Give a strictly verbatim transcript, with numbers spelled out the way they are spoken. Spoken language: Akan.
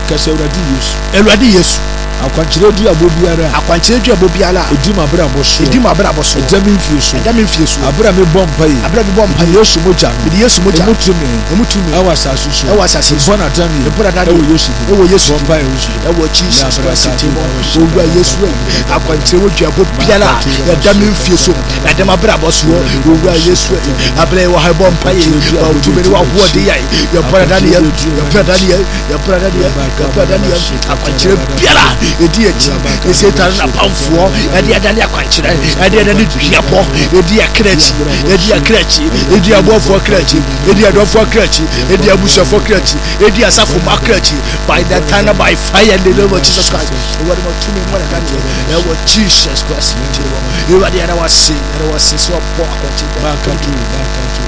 kasa uradi yesu Ewurade Yesu akwankyerɛ du abobiara akwankyerɛ du abobiara edi ma bra boso edi ma bra boso edam mfie so edam mfie so abra me bɔ mpae abra me bɔ mpae yesu mogya no de Yesu mogya emutumi emutumi ɛwɔ asase so ɛwɔ asase so bɔ natami bɔ natami ɛwɔ yesu ɛwɔ Yesu mpae yesu ɛwɔ Jesus Christ timo owura Yesu akwankyerɛ du abobiara edam mfie so edam abra boso owura Yesu abra wɔ ha bɔ mpae ɔtumi ne wa ho de yai yɛ bɔ natami yɛ bɔ natami yɛ bɔ natami yɛ bɔ natami yɛ akwankyerɛ biara edi akyi esetan na pamfoɔ edi adane akwankyerɛ edi adane duapɔ edi akrachi edi akrachi edi abofoɔ krachi edi adofoɔ krachi edi abusuafoɔ krachi edi asafo makrachi by the time by fire in the name of Jesus Christ what about to me more than that what Jesus Christ you are the other was see there was so poor akwankyerɛ back to back to